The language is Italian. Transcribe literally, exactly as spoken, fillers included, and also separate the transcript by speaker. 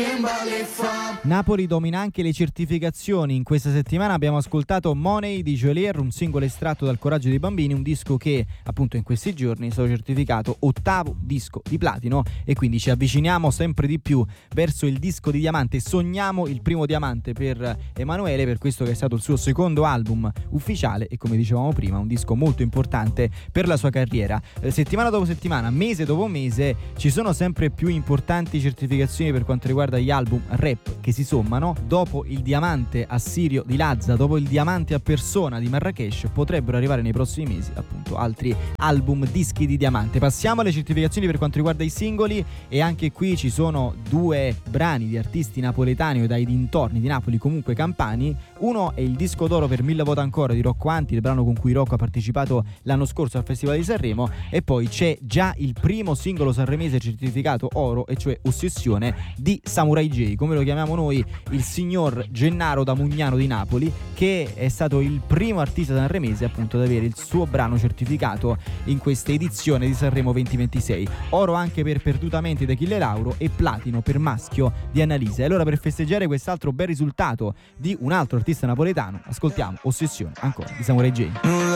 Speaker 1: Napoli domina anche le certificazioni. In questa settimana abbiamo ascoltato Money di Geolier, un singolo estratto dal Coraggio dei Bambini, un disco che appunto in questi giorni è stato certificato ottavo disco di platino, e quindi ci avviciniamo sempre di più verso il disco di diamante. Sogniamo il primo diamante per Emanuele, per questo che è stato il suo secondo album ufficiale e, come dicevamo prima, un disco molto importante per la sua carriera. Eh, settimana dopo settimana, mese dopo mese, ci sono sempre più importanti certificazioni per quanto riguarda gli album rap che si sommano. Dopo il diamante assirio di Lazza, dopo il diamante a persona di Marrakesh, potrebbero arrivare nei prossimi mesi appunto altri album dischi di diamante. Passiamo alle certificazioni per quanto riguarda i singoli, e anche qui ci sono due brani di artisti napoletani o dai dintorni di Napoli, comunque campani. Uno è il disco d'oro per Mille Vota Ancora di Rocco Anti, il brano con cui Rocco ha partecipato l'anno scorso al Festival di Sanremo, e poi c'è già il primo singolo sanremese certificato oro, e cioè Ossessione di Samurai J, come lo chiamiamo noi, il signor Gennaro da Mugnano di Napoli, che è stato il primo artista sanremese appunto ad avere il suo brano certificato in questa edizione di Sanremo duemilaventisei. Oro anche per Perdutamente di Achille Lauro e platino per Maschio di Annalisa. E allora, per festeggiare quest'altro bel risultato di un altro artista napoletano, ascoltiamo Ossessione ancora di Samurai J.